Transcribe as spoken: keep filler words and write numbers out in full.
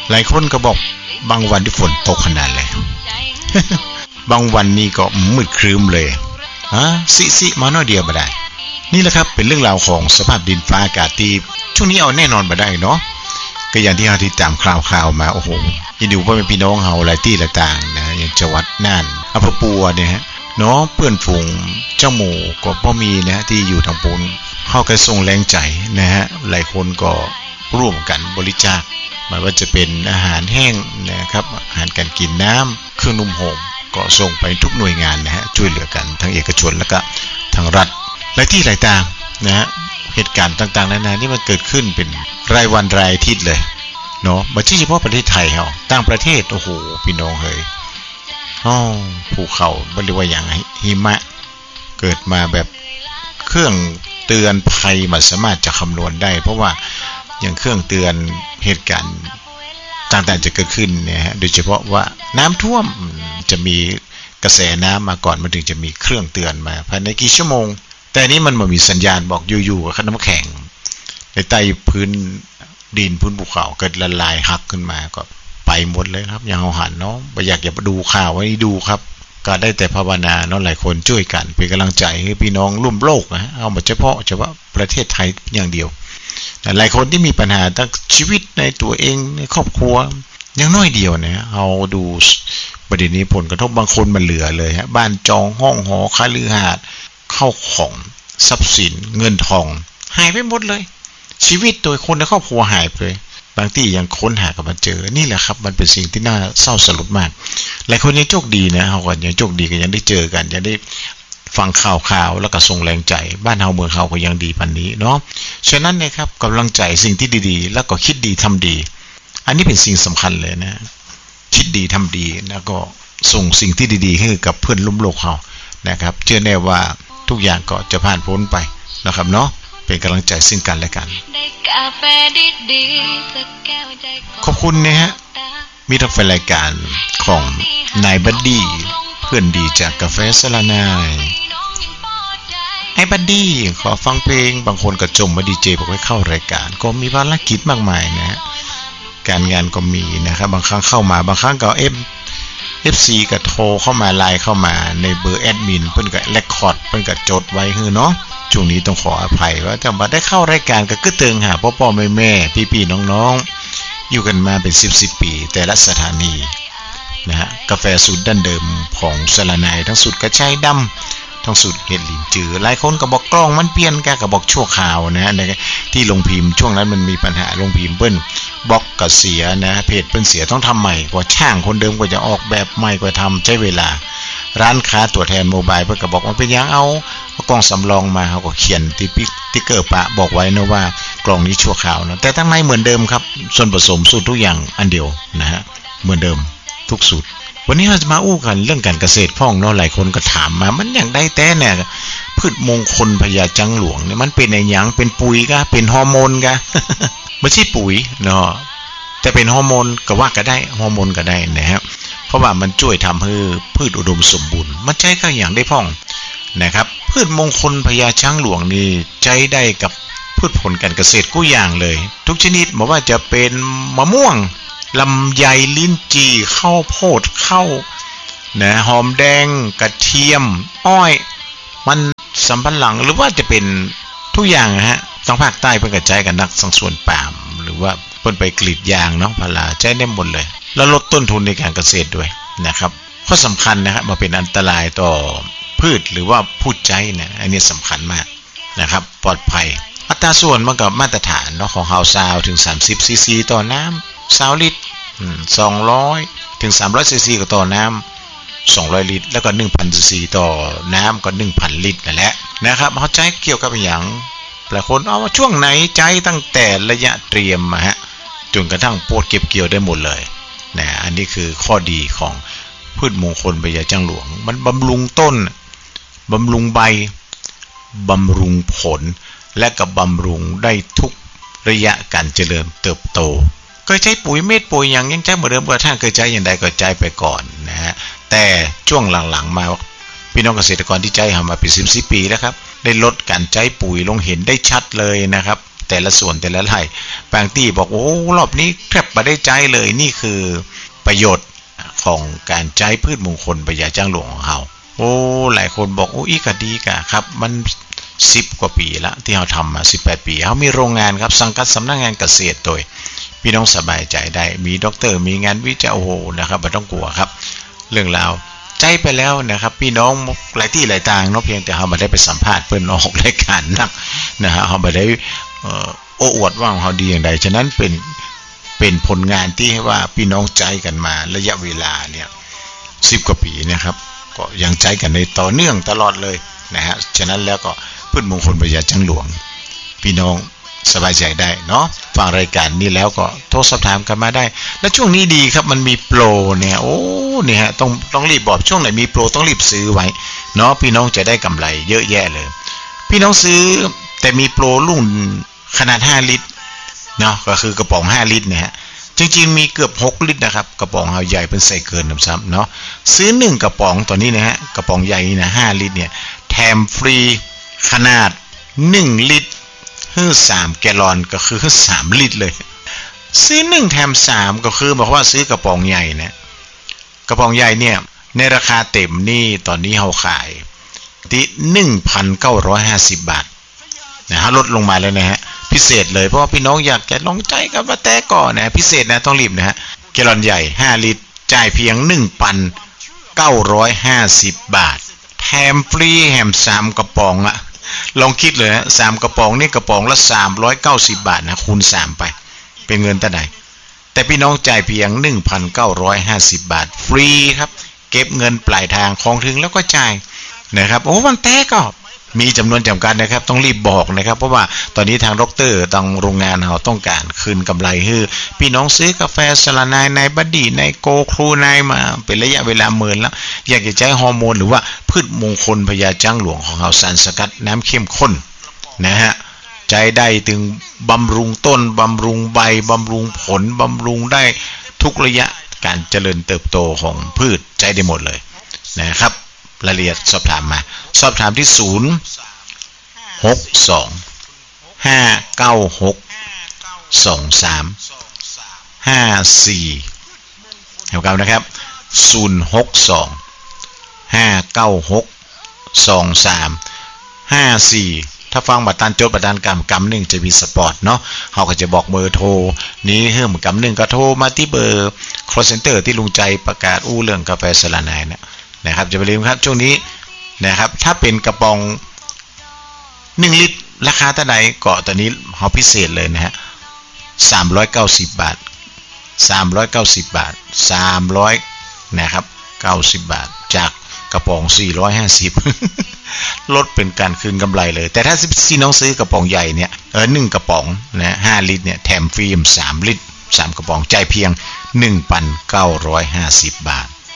หลายคนก็บอกบางวันที่ฝนตกขนาดเลย บางวันนี่ก็มืดครึ้มเลยฮะสิสิมาหน่อยเดียวบ่ได้นี่แหละครับเป็นเรื่องราวของสภาพดินฟ้าอากาศที่ช่วงนี้เอาแน่นอนบ่ได้เนาะก็อย่างที่เราติดตามข่าวๆมาโอ้โหยินดีว่าเป็นพี่น้องเฮาหลายที่หลายต่างนะอย่างจังหวัดน่านอำเภอปัวเนี่ยฮะเนาะเพื่อนฝูงเจ้าหมู่ก็บ่มีนะที่อยู่ทางปูนเฮาก็ส่งแรงใจนะฮะหลายคนก็ร่วมกันบริจาคไม่ว่าจะเป็นอาหารแห้งนะครับอาหารการกินน้ำเครื่องนุ่มห่มก็ส่งไปทุกหน่วยงานนะฮะช่วยเหลือกันทั้งเอกชนแล้วก็ทางรัฐหลายที่หลายต่างนะฮะเหตุการณ์ต่างๆนานานี่มันเกิดขึ้นเป็นรายวันรายอาทิตย์เลยเนาะไม่ใช่เฉพาะประเทศไทยเฮาต่างประเทศโอ้โหพี่น้องเฮ้ยอ้อภูเขาบ่เรียกว่าอย่างหิมะเกิดมาแบบเครื่องเตือนภัยมันสามารถจะคำนวณได้เพราะว่าอย่างเครื่องเตือนเหตุการณ์ต่างๆจะเกิดขึ้นเนี่ยฮะโดยเฉพาะว่าน้ำท่วมจะมีกระแสน้ำมาก่อนมันถึงจะมีเครื่องเตือนมาภายในกี่ชั่วโมงแต่นี้มันไม่มีสัญญาณบอกอยู่ๆกับน้ำแข็งในใต้พื้นดินพื้นภูเขาเกิดละลายหักขึ้นมาก็ไปหมดเลยครับอย่างเอาหันเนาะบ่อยากจะดูข่าวไว้ดูครับก็ได้แต่ภาวนาเนาะหลายคนช่วยกันเป็นกำลังใจให้พี่น้องร่วมโลกนะเอามาเฉพาะเฉพาะประเทศไทยอย่างเดียวแต่หลายคนที่มีปัญหาทั้งชีวิตในตัวเองในครอบครัวยังน้อยเดียวนะเอาดูประเด็นนี้ผลกระทบบางคนมันเหลือเลยฮะบ้านจองห้องหอคฤหาสน์เข้าของทรัพย์สินเงินทองหายไปหมดเลยชีวิตโดยคนในครอบครัวหายไปบางที่ยังค้นหากันมาเจอนี่แหละครับมันเป็นสิ่งที่น่าเศร้าสลดมากหลายคนยังโชคดีนะเฮาก็ยังโชคดีก็ยังได้เจอกันยังได้ฟังข่าวๆแล้วก็ส่งแรงใจบ้านเฮาเมืองเฮาก็ยังดีปานนี้เนาะฉะนั้นนะครับกำลังใจสิ่งที่ดีๆแล้วก็คิดดีทำดีอันนี้เป็นสิ่งสำคัญเลยนะคิดดีทำดีแล้วก็ส่งสิ่งที่ดีๆให้กับเพื่อนร่วมโลกเฮานะครับเชื่อแน่ว่าทุกอย่างก็จะผ่านพ้นไปนะครับเนาะเป็นกำลังใจซึ่งกันและกันขอบคุณนะฮะมีทักแฟนรายการของนายบัดดี้เพื่อนดีจากกาแฟสลานายไอ้บัดดี้ขอฟังเพลงบางคนก็จมมาดีเจบอกให้เข้ารายการก็มีภารกิจมากมายนะฮะการงานก็มีนะครับบางครั้งเข้ามาบางครั้งก็เอฟ เอฟ ซี ก็โทรเข้ามาไลน์เข้ามาในเบอร์แอดมินเพิ่นก็เรคคอร์ดเพิ่นก็จดไว้ฮือเนาะช่วงนี้ต้องขออภัยว่าจะมาได้เข้ารายการก็กึ่เติงหาพ่อๆแม่ๆพี่ๆน้องๆอยู่กันมาเป็นสิบสิบปีแต่ละสถานีนะฮะกาแฟสูตรดั้งเดิมของสลานายทั้งสูตรกระชายดำทั้งสูตรเห็ดหลินจือหลายคนก็บอกกล้องมันเปลี่ยนกะก็บอกชั่วคราวนะฮะที่ลงพิมพ์ช่วงนั้นมันมีปัญหาลงพิมพ์เปิ้นบล็อกก็เสียนะเพจเปิ้นเสียต้องทำใหม่กว่าช่างคนเดิมกว่าจะออกแบบใหม่กว่าทำใช้เวลาร้านค้าตัวแทนโมบายเพิ่นก็บอกว่าเป็นยังเอากล้องสำรองมาเขาก็เขียนติ๊กเกอร์ปะบอกไว้นะว่ากล่องนี้ชั่วคราวนะแต่ทั้งในเหมือนเดิมครับส่วนผสมสูตรทุกอย่างอันเดียวนะฮะเหมือนเดิมทุกสูตรวันนี้เราจะมาอู้กันเรื่องการเกษตรพ่องเนาะหลายคนก็ถามมามันอย่างได้แต่เนี่ยพืชมงคลพญาจังหลวงเนี่ยมันเป็นไอ้หยังเป็นปุ๋ยกะเป็นฮอร์โมนกะ ไม่ใช่ปุ๋ยเนาะแต่เป็นฮอร์โมนก็ว่าก็ได้ฮอร์โมนก็ได้นะครับเพราะว่ามันช่วยทำให้พืชอุดมสมบูรณ์มันใช้ก็อย่างได้พ่องนะครับพืชมงคลพญาช้างหลวงนี่ใช้ได้กับพืชผลการเกษตรกู้อย่างเลยทุกชนิดบอกว่าจะเป็นมะม่วงลำไยลิ้นจี่ข้าวโพดข้าวนะหอมแดงกระเทียมอ้อยมันสำปะหลังหรือว่าจะเป็นทุกอย่างนะฮะทางภาคใต้เพิ่นกระจายกันนักสังส่วนปาล์มหรือว่าเพิ่นไปกรีดยางเนาะพาราใช้ได้หมดเลยแล้วลดต้นทุนในการเกษตรด้วยนะครับข้อสำคัญนะครับมาเป็นอันตรายต่อพืชหรือว่าผู้ใช้เนี่ยอันนี้สำคัญมากนะครับปลอดภัยอัตราส่วนมันกับมาตรฐานเนาะของเฮาซาวถึงสามสิบซีซีต่อน้ำยี่สิบลิตรอืมสองร้อยถึงสามร้อยซีซีก็ต่อน้ำสองร้อยลิตรแล้วก็ หนึ่งพันซีซีต่อน้ำก็ หนึ่งพันลิตรนั่นแหละนะครับเฮาใช้เกี่ยวกับหยังหลายคนเอาว่าช่วงไหนใจตั้งแต่ระยะเตรียมมาฮะจนกระทั่งปวดเก็บเกี่ยวได้หมดเลยนะอันนี้คือข้อดีของพืชมงคลพญาจังหลวงมันบำรุงต้นบำรุงใบบำรุงผลและก็บำรุงได้ทุกระยะการเจริญเติบโตเคยใช้ปุ๋ยเม็ดปุ๋ยอย่างยังใช้เหมือนเดิมกระทั่งเคยใช้อย่างใดก็ใช้ไปก่อนนะฮะแต่ช่วงหลังๆมาพี่น้องเกษตรกรที่ใช้มาเป็นสิบสิบปีแล้วครับได้ลดการใช้ปุ๋ยลงเห็นได้ชัดเลยนะครับแต่ละส่วนแต่ละไร่บางที่บอกโอ้รอบนี้แทบไม่ได้ใจเลยนี่คือประโยชน์ของการใช้พืชมงคลพญาจ้างหลวงของเราโอ้หลายคนบอกโอ้อีกก็ดีกะครับมันสิบกว่าปีละที่เราทำมาสิบแปดปีเขามีโรงงานครับสังกัดสำนักงานเกษตรโดยพี่น้องสบายใจได้มีด็อกเตอร์มีงานวิจัยโอ้โหนะครับไม่ต้องกลัวครับเรื่องราวใจไปแล้วนะครับพี่น้องหลายที่หลายทางเนาะเพียงแต่เขาไม่ได้ไปสัมภาษณ์เพื่อนออกรายการนักนะฮะเขาไม่ได้โอ้อวดว่าเขาดีอย่างใดฉะนั้นเป็นเป็นผลงานที่ให้ว่าพี่น้องใจกันมาระยะเวลาเนี่ยสิบกว่าปีนะครับก็ยังใจกันในต่อเนื่องตลอดเลยนะฮะฉะนั้นแล้วก็พืชมงคลพญาจ้างหลวงพี่น้องสบายใจได้เนาะฟังรายการนี้แล้วก็โทรสอบถามกันมาได้และช่วงนี้ดีครับมันมีโปรเนี่ยโอ้เนี่ยฮะต้องต้องรีบบอกช่วงไหนมีโปรต้องรีบซื้อไว้เนาะพี่น้องจะได้กำไรเยอะแยะเลยพี่น้องซื้อแต่มีโปรรุ่นขนาดห้าลิตรเนาะก็คือกระป๋องห้าลิตรเนี่ยฮะจริงๆมีเกือบหกลิตรนะครับกระป๋องเอาใหญ่เป็นใส่เกินซ้ำๆเนาะซื้อหนึ่งกระป๋องตัวนี้นะฮะกระป๋องใหญ่นี่นะห้าลิตรเนี่ยแถมฟรีขนาดหนึ่งลิตรคือสามแกลลอนก็คือสามลิตรเลยซื้อหนึ่งแถมสามก็คือบอกว่าซื้อกระป๋องใหญ่นะกระป๋องใหญ่เนี่ยในราคาเต็มนี่ตอนนี้เฮาขายที่ หนึ่งพันเก้าร้อยห้าสิบ บาทนะฮะลดลงมาแล้วนะฮะพิเศษเลยเพราะว่าพี่น้องอยากจะลองใจกับว่าแต่ก่อนนะพิเศษนะต้องรีบนะฮะแกลลอนใหญ่ห้าลิตรจ่ายเพียง หนึ่งพันเก้าร้อยห้าสิบ บาทแถมฟรีแถมสามกระป๋องอะลองคิดเลยฮะสามกระป๋องนี่กระป๋องละสามร้อยเก้าสิบบาทนะคูณสามไปเป็นเงินเท่าไหร่แต่พี่น้องจ่ายเพียง หนึ่งพันเก้าร้อยห้าสิบ บาทฟรีครับเก็บเงินปลายทางของถึงแล้วก็จ่ายนะครับโอ้วันแต่ก็มีจำนวนจำกัดนะครับต้องรีบบอกนะครับเพราะว่าตอนนี้ทางดรทางโรงงานเราต้องการคืนกำไรให้พี่น้องซื้อกาแฟสลานายในบัดดี้ในโกครูนายมาเป็นระยะเวลาเมินแล้วอยากจะใช้ฮอร์โมนหรือว่าพืชมงคลพญาจ้างหลวงของเราสารสกัดน้ำเข้มข้นนะฮะใจได้ถึงบำรุงต้นบำรุงใบบำรุงผลบำรุงได้ทุกระยะการเจริญเติบโตของพืชใจได้หมดเลยนะครับรายละเอียดสอบถามมาสอบถามที่ศูนย์หกสองห้าเก้าหกสองสามห้าสี่เท่ากันนะครับศูนย์หกสองห้าเก้าหกสองสามห้าสี่ถ้าฟังบัตรตันโจทย์บัตรตันกำกำหนึ่งจะมีสปอร์ตเนาะเขาก็จะบอกเบอร์โทรนี้เพิ่มกำหนึ่งก็โทรมาที่เบอร์ call center ที่ลุงใจประกาศอู้เรื่องกาแฟสลานายเนี่ยนะครับจะไปลืมครับช่วงนี้นะครับถ้าเป็นกระป๋องหนึ่งลิตรราคาเท่าไหร่ก็ตอนนี้เฮาพิเศษเลยนะฮะสามร้อยเก้าสิบบาทสามร้อยเก้าสิบบาทสามร้อยนะครับเก้าสิบบาทจากกระป๋องสี่ร้อยห้าสิบลดเป็นการคืนกำไรเลยแต่ถ้าพี่น้องซื้อกระป๋องใหญ่เนี่ยเออหนึ่งกระป๋องนะห้าลิตรเนี่ยแถมฟรีสามลิตรสามกระป๋องจ่ายเพียง หนึ่งพันเก้าร้อยห้าสิบ บาท